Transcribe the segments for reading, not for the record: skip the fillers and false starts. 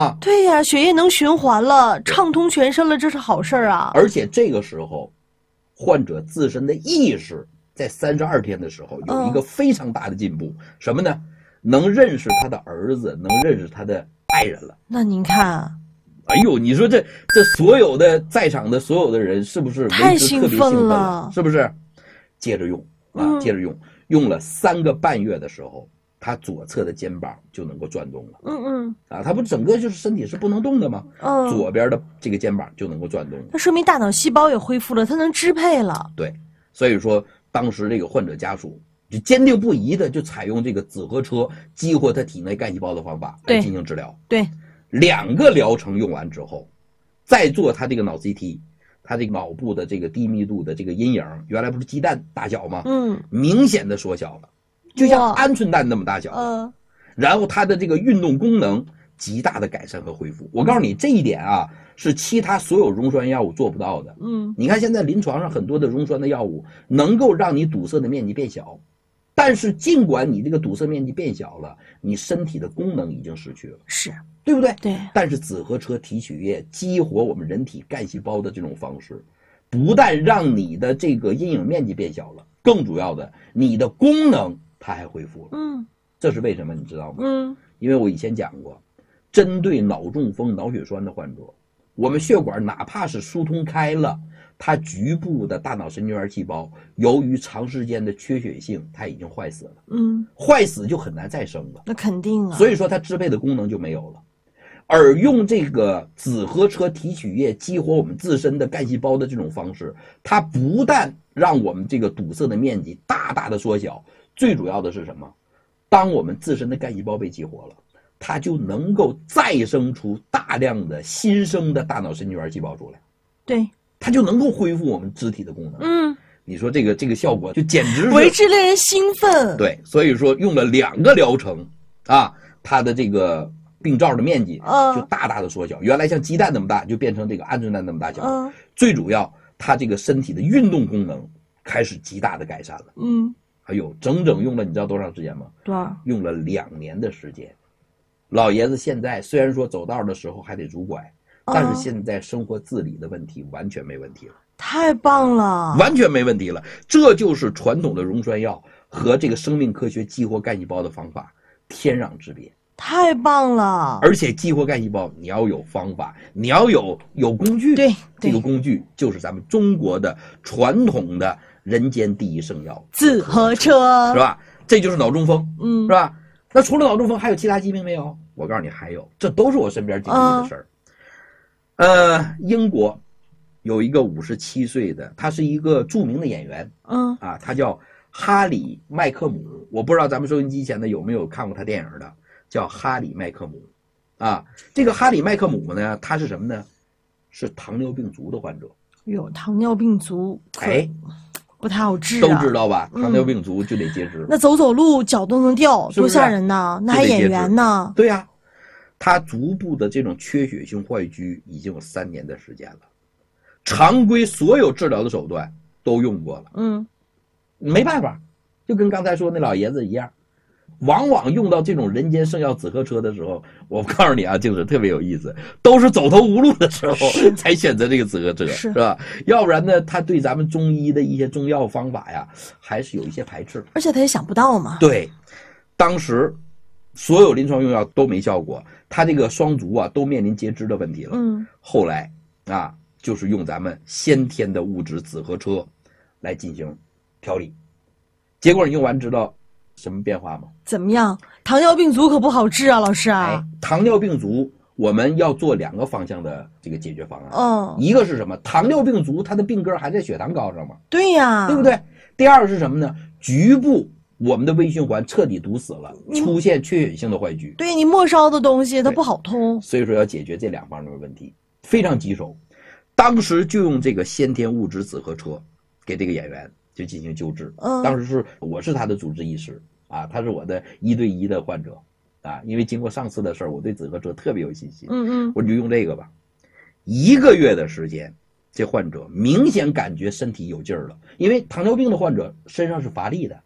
对呀，血液能循环了，畅通全身了，这是好事啊。 而且这个时候，患者自身的意识在32天的时候有一个非常大的进步，什么呢？能认识他的儿子，能认识他的爱人了。 那您看， 哎呦，你说这所有的在场的所有的人是不是太兴奋了？ 是不是？接着用啊，接着用，用了3个半月的时候，他左侧的肩膀就能够转动了。他不整个就是身体是不能动的吗？左边的这个肩膀就能够转动了。 那说明大脑细胞也恢复了，它能支配了。 对，所以说当时这个患者家属就坚定不移的就采用这个紫河车激活他体内干细胞的方法来进行治疗。 对 ，2个疗程用完之后，再做他这个脑 CT， 他这个脑部的这个低密度的这个阴影，原来不是鸡蛋大小吗？明显的缩小了，就像鹌鹑蛋那么大小。然后他的这个运动功能极大的改善和恢复。我告诉你这一点啊，是其他所有溶栓药物做不到的。你看现在临床上很多的溶栓的药物能够让你堵塞的面积变小，但是尽管你这个堵塞面积变小了，你身体的功能已经失去了， 是对不对？ 对。 但是紫河车提取液激活我们人体干细胞的这种方式，不但让你的这个阴影面积变小了，更主要的，你的功能它还恢复了。这是为什么你知道吗？因为我以前讲过，针对脑中风、脑血栓的患者，我们血管哪怕是疏通开了，它局部的大脑神经元细胞由于长时间的缺血性，它已经坏死了。坏死就很难再生了。 那肯定啊。 所以说它支配的功能就没有了。而用这个紫河车提取液激活我们自身的干细胞的这种方式，它不但让我们这个堵塞的面积大大的缩小，最主要的是什么？当我们自身的干细胞被激活了，它就能够再生出大量的新生的大脑神经元细胞出来。 对， 它就能够恢复我们肢体的功能。你说这个效果就简直是为之令人兴奋。 对，所以说用了2个疗程啊，它的这个病灶的面积就大大的缩小，原来像鸡蛋那么大就变成这个鹌鹑蛋那么大小。最主要它这个身体的运动功能开始极大的改善了。还有整整用了你知道多长时间吗？ 多少？ 用了2年的时间。老爷子现在虽然说走道的时候还得拄拐，但是现在生活自理的问题完全没问题了。 太棒了， 完全没问题了。这就是传统的溶栓药和这个生命科学激活干细胞的方法天壤之别。 太棒了！ 而且激活干细胞你要有方法，你要有工具。 对， 这个工具就是咱们中国的传统的人间第一圣药紫河车， 是吧？这就是脑中风，是吧？那除了脑中风还有其他疾病没有？我告诉你还有，这都是我身边经历的事儿。英国有一个57岁的，他是一个著名的演员，他叫哈里麦克姆。我不知道咱们收音机前的有没有看过他电影的，叫哈里麦克姆。这个哈里麦克姆呢，他是什么呢？是糖尿病足的患者。 有糖尿病足，不太好治都知道吧？糖尿病足就得截肢。 那走路脚都能掉， 是不是多吓人呐！那还演员呢？ 对呀，他足部的这种缺血性坏疽已经有3年的时间了，常规所有治疗的手段都用过了，没办法，就跟刚才说那老爷子一样，往往用到这种人间圣药紫河车的时候，我告诉你啊，就是特别有意思，都是走投无路的时候才选择这个紫河车，是吧？要不然呢，他对咱们中医的一些中药方法呀，还是有一些排斥， 而且他也想不到嘛。 对，当时所有临床用药都没效果，他这个双足啊都面临截肢的问题了。后来就是用咱们先天的物质紫河车来进行调理，结果你用完知道什么变化吗？ 怎么样？糖尿病足可不好治啊，老师啊！ 糖尿病足我们要做2个方向的这个解决方案。一个是什么？糖尿病足它的病根还在血糖高上嘛？ 对呀， 对不对？第二个是什么呢？局部我们的微循环彻底堵死了，出现缺血性的坏疽。 对，你末梢的东西它不好通， 所以说要解决这2方面的问题，非常棘手。当时就用这个先天物质紫河车给这个演员就进行救治。当时我是他的主治医师他是我的1对1的患者因为经过上次的事儿，我对紫河车特别有信心。我就用这个吧。1个月的时间，这患者明显感觉身体有劲儿了，因为糖尿病的患者身上是乏力的，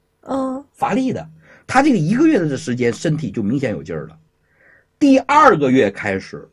他这个1个月的时间身体就明显有劲儿了。第2个月开始，